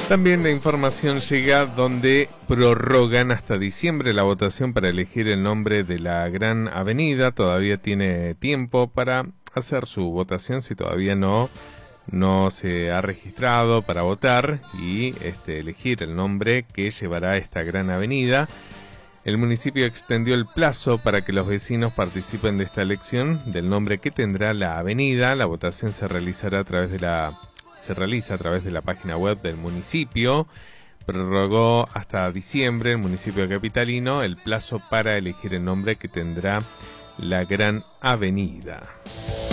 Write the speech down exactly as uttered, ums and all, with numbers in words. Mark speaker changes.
Speaker 1: También la información llega donde prorrogan hasta diciembre la votación para elegir el nombre de la gran avenida. Todavía tiene tiempo para hacer su votación si todavía no, no se ha registrado para votar y este, elegir el nombre que llevará esta gran avenida. El municipio extendió el plazo para que los vecinos participen de esta elección del nombre que tendrá la avenida. La votación se realizará a través de la se realiza a través de la página web del municipio. Prorrogó hasta diciembre el municipio capitalino el plazo para elegir el nombre que tendrá la gran avenida.